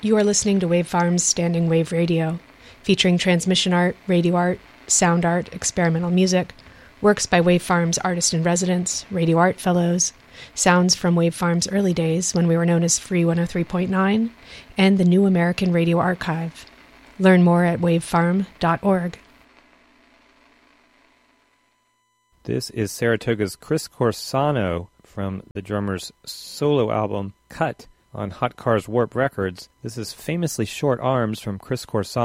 You are listening to Wave Farm's Standing Wave Radio, featuring transmission art, radio art, sound art, experimental music, works by Wave Farm's artist-in-residence, radio art fellows, sounds from Wave Farm's early days when we were known as Free 103.9, and the New American Radio Archive. Learn more at wavefarm.org. This is Saratoga's Chris Corsano from the drummer's solo album, Cut, on Hot Cars Warp Records. This is Famously Short Arms from Chris Corsano.